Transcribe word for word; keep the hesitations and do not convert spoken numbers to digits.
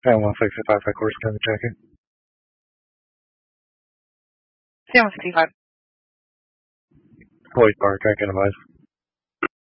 Fan one sixty-five, high course, can checking. Fan one sixty-five. Floyd Park, I can advise.